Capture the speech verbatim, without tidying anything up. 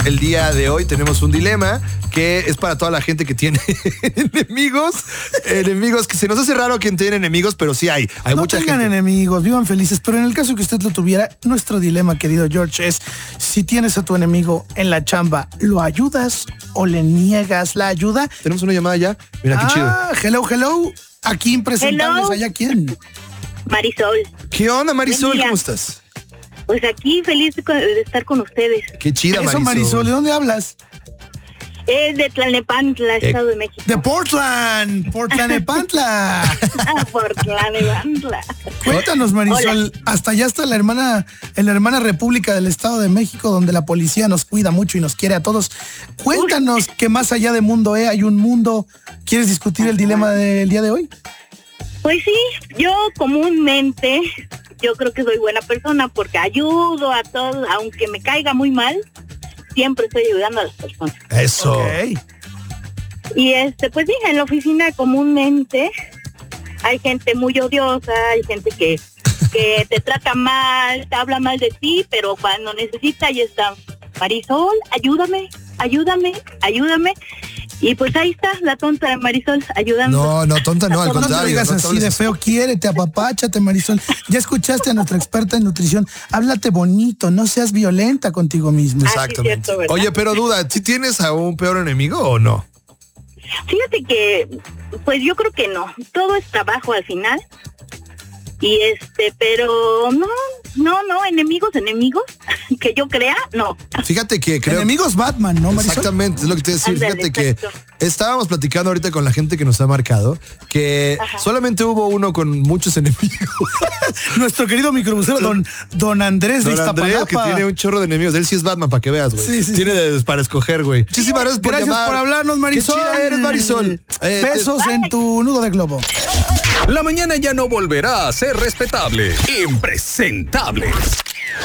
el día de hoy tenemos un dilema que es para toda la gente que tiene enemigos, enemigos, que se nos hace raro quien tiene enemigos, pero sí hay, hay no mucha tengan gente. enemigos, vivan felices, pero en el caso que usted lo tuviera, nuestro dilema, querido George, es si tienes a tu enemigo en la chamba, ¿lo ayudas o le niegas la ayuda? Tenemos una llamada ya, mira qué chido. Ah, hello, hello, aquí impresentables, Hello. allá quién. Marisol, ¿Qué onda, Marisol? Buen día. ¿Cómo estás? pues aquí feliz de, co- de estar con ustedes. Qué chida, Eso, Marisol. Marisol, ¿de dónde hablas? Es de Tlalnepantla, Estado de México. De Portland, Portlanepantla. Ah, por Tlalnepantla. Cuéntanos, Marisol, Hola. hasta allá está la hermana, en la hermana República del Estado de México, donde la policía nos cuida mucho y nos quiere a todos. Cuéntanos que más allá de mundo E hay un mundo. ¿Quieres discutir el dilema del día de hoy? Pues sí, yo comúnmente, yo creo que soy buena persona porque ayudo a todos, aunque me caiga muy mal, siempre estoy ayudando a las personas. Eso. Ok. Y este, pues sí, en la oficina comúnmente hay gente muy odiosa, hay gente que, que te trata mal, te habla mal de ti, pero cuando necesita ahí está Marisol, ayúdame, ayúdame, ayúdame. Y pues ahí está la tonta de Marisol ayudando. No, no, tonta no, al No te contrario. digas no te así hables de así. feo, quiérete, apapáchate, Marisol. Ya escuchaste a nuestra experta en nutrición. Háblate bonito, no seas violenta contigo mismo. Ah, sí, Exactamente. cierto, ¿verdad? Oye, pero duda, ¿sí tienes a un peor enemigo o no? Fíjate que, pues yo creo que no. Todo es trabajo al final. Y este, pero no, no, no, enemigos, enemigos, que yo crea, no. Fíjate que creo... Enemigos Batman, ¿no, Marisol? Exactamente, es lo que te iba a decir. Ándale, Fíjate que exacto. estábamos platicando ahorita con la gente que nos ha marcado que Ajá. solamente hubo uno con muchos enemigos. Nuestro querido microbusero, don, don Andrés de Don Andrés, que Iztapalapa. tiene un chorro de enemigos. Él sí es Batman, para que veas, güey. Sí, sí, tiene de- para escoger, güey. Muchísimas gracias por Gracias llamar. por hablarnos, Marisol. Qué chida eres, Marisol. Eh, Besos en tu nudo de globo. La mañana ya no volverá a ser respetable. Impresentables.